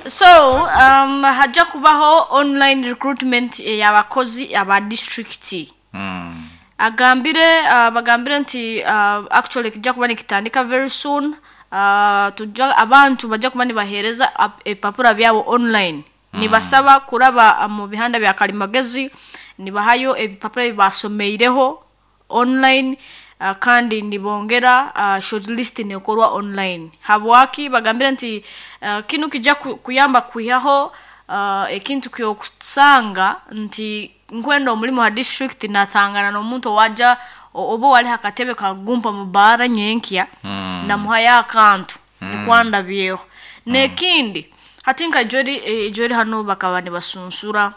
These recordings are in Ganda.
So hajja kubaho online recruitment y'abakozi aba district. Bagambire nti actually kijja kuba nikitandika very soon. Tujja abantu bajja kuba nibahereza epapura byabo online. Nibasaba kuraba mu bihanda bya kalimagezi nibahayo ebipapura bibasomeireho online. Kandi nibongera shortlist nekorwa online habwaki bagambira nti kinu kijja kuyamba kuyaho ekintu kyo kusanga nti nkwenda omulimo ha district natangana n'omuntu waja obo wali hakatebe kagumpa mu bara nyenkya na muhaya akantu nikwanda byeho nekindi hatinka jori hano bakabani basunsura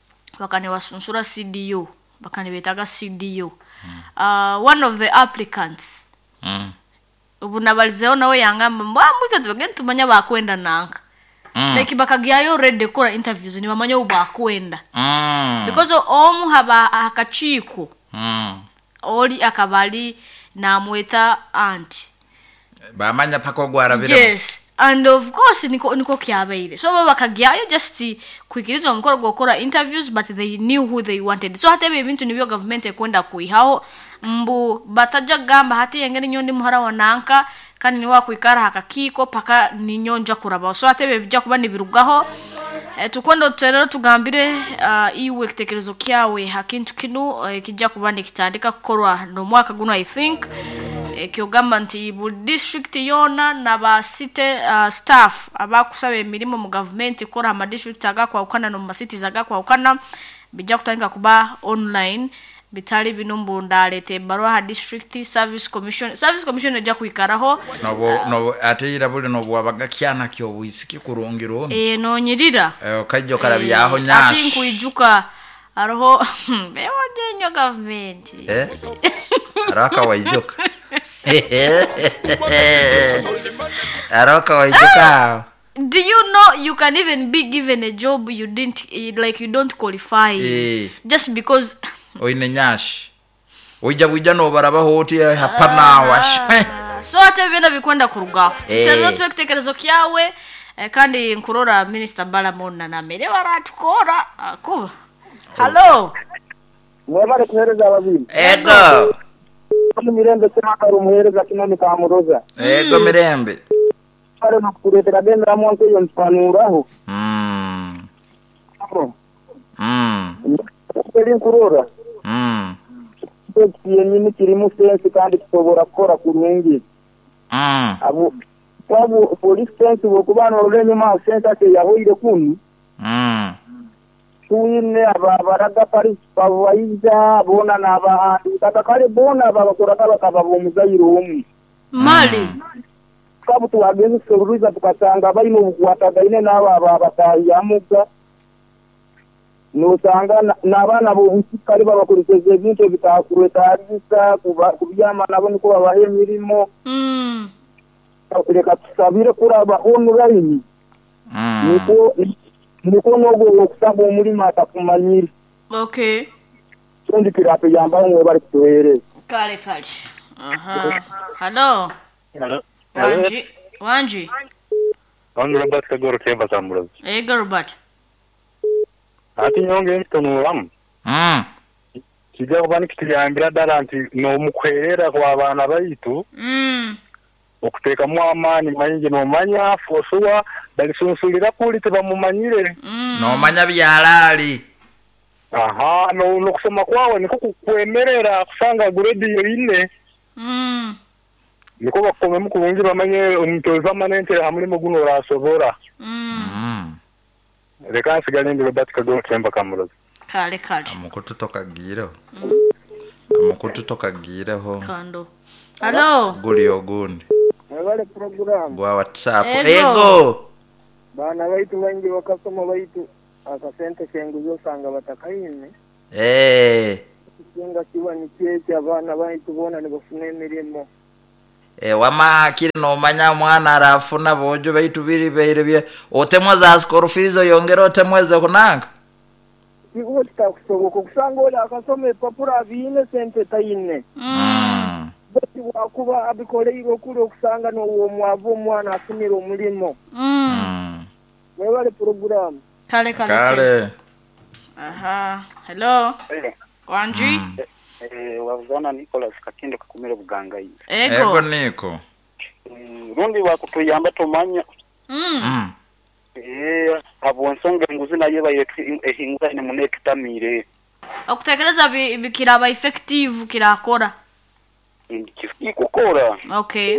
CDO bakani betaga CDO. One of the applicants ubunabalizeho nawe yangamba mbuze tubagenda tumanya bakwenda nanka like bakagyayo ready kora interviews ni bamanya ubakwenda because haba akachiko oli akabali na mweta anti bamanya pako gwarabira. Yes, and of course niko kyabaire so bakagyayo just kwikiriza omukoro gukora interviews but they knew who they wanted. So hata ebintu nibyo government ekwenda kuihaho mbu bataja gamba hati yengene nyondi muhara wananka kandi ni wakwikara hakakiko paka ninyonja kuraba. So hata bijja kuba nibirugaho tukwenda tuterero tugambire iwe kitekerezo kyawe hakintu kinu kijja kuba nikitandika kukorwa no mwaka guno I think kyogamba nti bu district yona naba city staff abakusaba emirimo mu government ikora ama district agakwa ukana no ma cities agakwa ukana bijja kutandika kuba online bitali binombo ndalete barwa ha district service commission ejja kuikaraho no atira buli no bwabagakyana kyo bwisiki kurungiro no nyirira kajjo karabyaho nyash ati nkuijuka aroho bewaje nyo government araka waijuka araka waijuka. Do you know you can even be given a job you don't qualify just because oine nyash oija no barabaho oti hapana wash so ate bina bikwenda kurugaho cyane twekitekerezo kyawe kandi nkurora Minister Balamona na mere baratukora kuba hello mwebare kuhereza ababiri ego mirembe cyangwa umuhereza kinani kamuroza ego mirembe bare nakuretera bendera monke yo nspanuraho Kuri kurora nyine kirimo sense kandi kitobora gukora kurungi abo kwabo police sense bo kubana urenye ma sense ate yahoire kunu tuine abaraga paris bawayiza bona n'abahandi katakale bona babakora kabakaba bomuzayiro umwe mali kwabo tuwageze seruza tukatanga bari mu kwatagaine n'aba batayamuga nusanga nabana bo kari babakurikije ibintu bitakureta arisa kubyama nabo niko babahe mirimo reka tusabire kuraba online niko nogo kusaba muri mata kumanyira okay sondi kirape yamba ngo bari kuhere kale hello wanji on Robert Kagoro Kemba Samburaz Robert ati nyonge ntonuram kijya kubana kitiyambira daranti no mukwerera kwa bana bayitu okuteka mu amani mayinje no manya fosuwa dalisunsulira kuli tebamumanyire no manya byalali no kusoma kwawe niko kukwemerera kusanga grade yine niko bakome mukungi bamanye umutoza permanente hamwe mu guno rasobora Reka sigani ndi Robert Kagoro Kemba Kamuroza. Kale. Amukutu tokagireho. Kando. Hello. Guli ogundi. Wale program. Bwa WhatsApp. Ego. Bana baitu bangi bakasoma baitu akasente kenguzo sanga batakayine. Kinga kiwa ni cyecha abana baitu bona ni bafune emirimo. Wama kiri no manya mwana arafuna bojo baitu biri bye otemwa za school fees yongera otemweze kunanga Iwo tutakusoboka kusanga ola akasome papura bine sente tayine bati wakuba abikole iro kuro kusanga no uwo mwavu mwana afunira umulimo mwebale program Kale. Aha. Hello. Wanji. Wavuzana Nicholas Katindo kakumira buganga yi. Ego niko. Rundi wakutuyamba tomanya. Abonsonga nguzi naye bayeti ehinga ni munekitamire. Okutekereza bikiraba effective kirakora. Ikukora. Okay.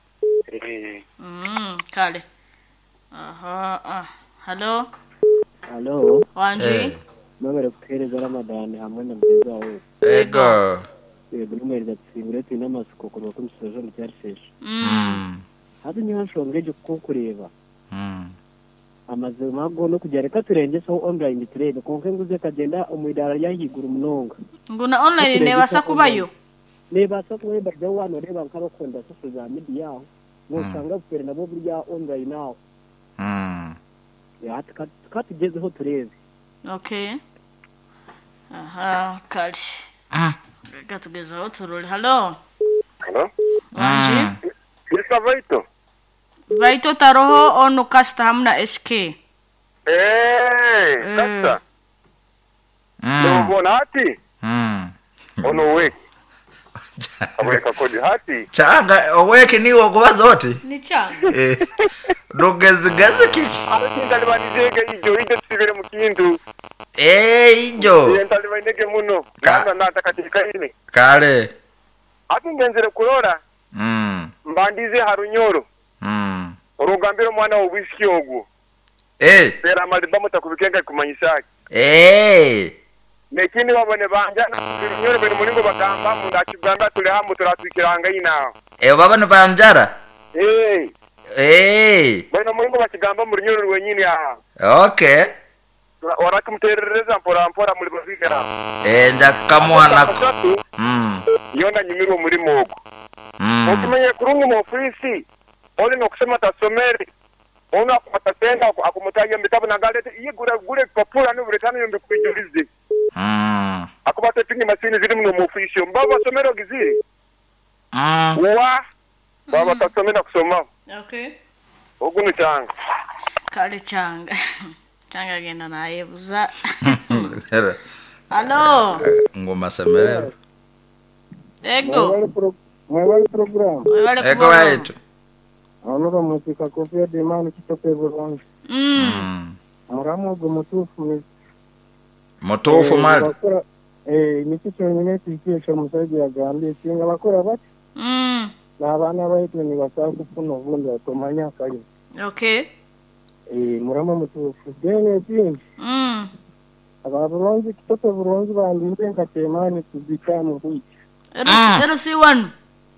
Kale. Aha. Hello. Wanji. mwebale kuhereza Ramadan hamwe na mugezi wawe Ego. Bulumereza tsibireti n'amasuko kuba kumusoje mu cyarisheshe hadi niho nshongeje kukureba amaze mago no kujya reka turengesaho online trade konke nguze kagenda umwidara yahigura umunonga nguna online nebasa kubayo nebasa kuba bajya wano reba nkabakunda social media nusanga kufere nabo burya online now ya katugezeho turebe. Okay. Aha, kali. Gatugezeho turore. Hello. Wanji. Isa Vaito taroho ono kasta hamna SK. Kasta. Mbona hati? Ono weki. Aweka kodi hati. Changa oweke niwo kuba zote. Ni changa. Dogezi kiki. Ndalibanizege ijo tsibere mu kintu. Ijo. Ndalibanege muno. Kana natakatika ine. Kale. Ati ngenzere kurora. Mbandize harunyoro. Urugambiro mwana w'ubisiki ogwo. Pera maliba mutakubikenga kumanyisaki. Nekini babone banjana nyoro bene mulingo bagamba mu ndakigamba tuli hamwe turatwikiranga ina. Babone banjara. Bene mulingo bakigamba mu nyoro rwenyini aha. Okay. Warakumterereza mpora muri bavigera. Ndakamuhana. Yonda nyimiro muri mogo. Ukimenye kurungu mu ofisi. Oli no kusema tasomeri. Ona kumatenda akumutaje mbitabu na galete gure papura no buretano yombe kwijulize. Akubate pingi masini ziri mu ofisi. Mbaba somero giziri. Baba tasomera kusoma. Okay. Ogunu changa. Kale changa. Changa genda naye buza. Hello. Ngoma semerero. Ego. Mwebale program. Ego right. Anoba musika kofia de mani kitoke burongo. Muramu go mutufu mali. Nikicho nyine tikisha musaje agambye singa bakora bati. Nabana baitu ni basaku kuno vundo atomanya kali. Okay. Muramu mutufu dene pindi. Abaronzi kitoke burongo bandinde nkatemani tubika mu buyi. Ero si one.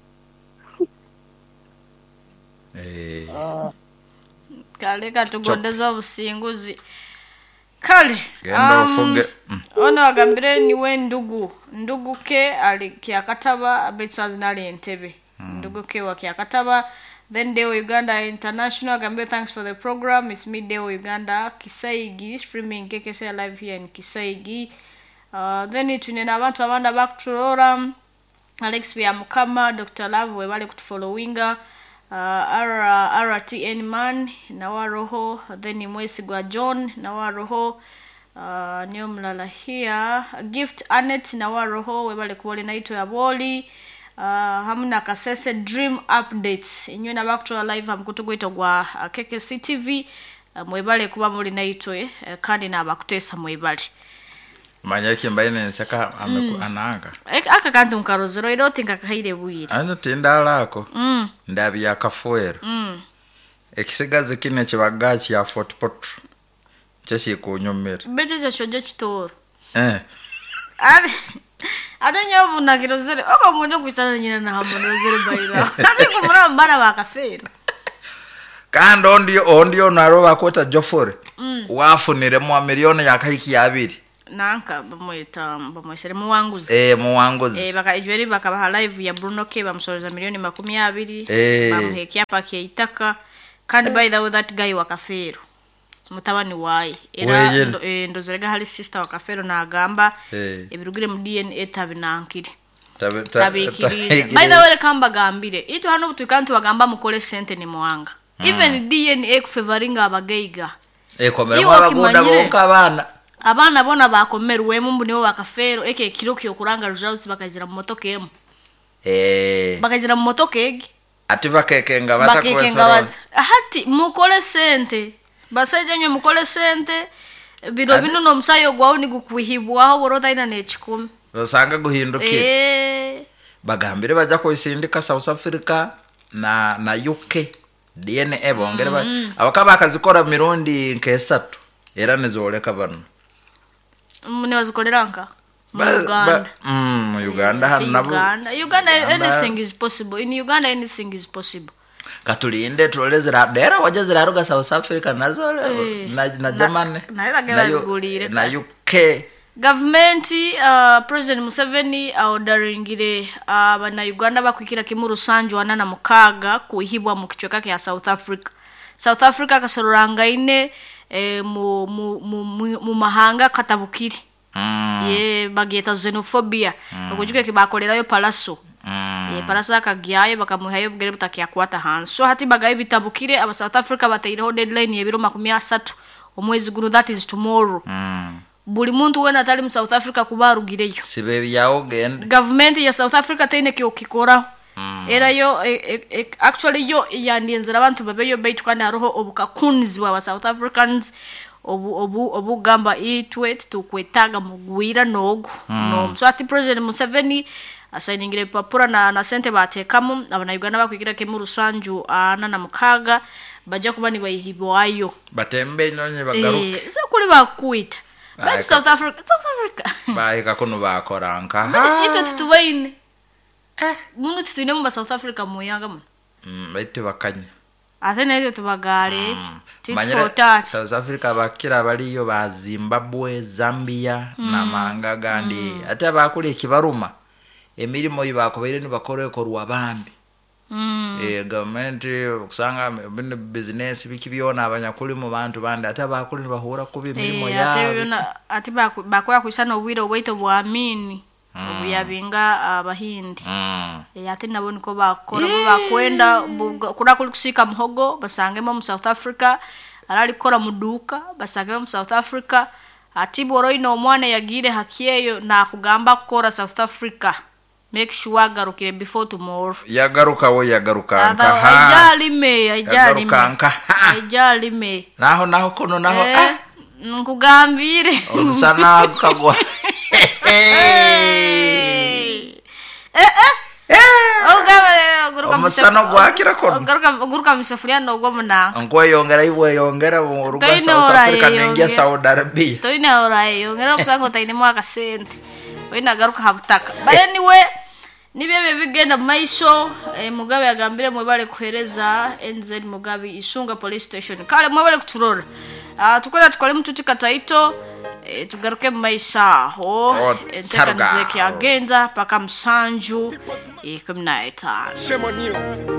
Kale katugondeza obusinguzi. Kale. Ono agambire niwe ndugu ke ali kyakataba betsazi nali entebe. Ndugu ke wa kyakataba. Then Deo Uganda International agambire thanks for the program. It's me Deo Uganda Kisaigi streaming KKC live here in Kisaigi. Then itunena abantu abanda back to Rora. Alex Biamukama, Dr. Love webale kutufollowinga. RTN man nawaroho, then Mwesigwa John nawaroho, niyo mlala here. Gift Annette nawaroho webale kuwole naito ya boli. Hamuna kasese dream updates inyo na back to live hamkutuguito gwa KKC TV mwebale kuba muli naito kandi na bakutesa mwebale. Manyaki mbaine nsaka ananga. Aka kantu nkarozero I don't think akaire bwire. Ano tindalako. Ndabi yakafuera. Ekisigaze kine kibagachi ya Fort Potro. Cheshi kunyumira. Beje shojo kitoro. Ate nyobu na kirozero. Oko munjo kwisana nyina na hamonozero baira. Ate kumura mbara bakafero. Kandi ondio naro bakota Jofore. Wafunire mu milioni yakahiki ya 2. Nanka bamwesere muwanguzi muwanguzi baka ijweri bakabaha live ya Bruno K bamusoreza milioni 20 bamuhekia pake itaka kandi by the way that guy wakafero mutabani wayi era ndozerega hali sister wakafero na agamba ebirugire mu DNA tabinankiri tabikiri by the way kamba gambire itu hano butukantu bagamba mukole sente ni muwanga even DNA kufavoringa abageiga ekomera Iyo abagoda wakimanyire. bonka abana bona bakomerwemu mbu nibo bakafero eke kiro kyokuranga rujaus bakazira mu motoka emu bakazira mu motoka egi ati bakekenga bakekenga batakwesera hati mukole sente basajja nyo mukole sente biro bino no musayo gwawo ni gukwihibwaho borota ina n'ekikumi basanga guhindukira bagambire baja kwisindika South Africa na UK DNA bongere abakaba akazikora mirundi nk'esatu era nizoleka bano mune bazikoleranka Uganda hano nabo Uganda anything is possible in Uganda anything is possible katulinde tulezera dera wajezera ruga South Africa nazo na Germany na UK government President Museveni orderingire abana Uganda bakwikira kimuru sanju anana mukaga kuhibwa mu kichweka kya South Africa kasororanga ine mu mahanga katabukiri bageta xenophobia okujuke kibakolerayo palaso palasa kagyayo bakamuhayo bugere butakia kwata hanso hati bagaye bitabukire aba South Africa bataireho deadline yebiro 30 omwezi guru that is tomorrow buli muntu wena atali mu South Africa kubarugireyo sibe yawo gende government ya South Africa taine kyokikora era yo actually yo yandienzera abantu babeyo baitu kandi aroho obukakunzi wa South Africans obu gamba itwet tukwetaga mugwira nogu no so ati President Museveni asainingire papura na sente batekamu abana Uganda bakwigira kemuru sanju na mukaga baje kubani bayihibwayo batembe nyonye bagaruke so kuli bakwita but South Africa baika kuno bakoranka ito tutubaine munu tutine mu South Africa muyanga mu baite bakanya athene ito tubagare South Africa bakira baliyo ba Zimbabwe Zambia na manga gandi ate bakuli kibaruma emirimo yibakobeire ni bakoreko rwabandi government kusanga business bikibyona abanyakuli mu bantu bandi ate bakuli ni bahura kubi emirimo yabo ate bakora kushana obwiro bwaito bwamini obuyabinga abahindi ate nabo niko bakora bakwenda kura kulisika muhogo basangemo mu South Africa arali kora muduka basangemo mu South Africa ati boro ino omwana yagire hakiyeyo na kugamba kora South Africa make sure agarukire before tomorrow yagaruka wo yagaruka nka ajalime naho kono naho nkugambire usana kagwa omusano gwakira kono guruka misafuria nogo muna ngo yongera mu ruga South Africa nengia Saudi Arabia toina orai yongera kusanga taine mwaka sente wena garuka habutaka but anyway nibebe bigenda maisho Mugabe agambire mwebale kuhereza NZ Mugabe isunga police station kale mwebale kuturora tukola tukole mtutika taito tugaruke maisha ho entekanze ki agenda paka msanju 15